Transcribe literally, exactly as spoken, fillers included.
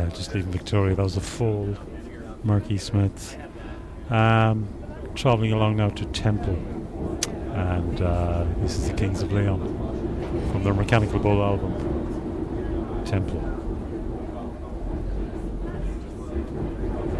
Yeah, just leaving Victoria. That was a full Murky Smith. Um, travelling along now to Temple. And uh, this is the Kings of Leon from their Mechanical Bull album, Temple.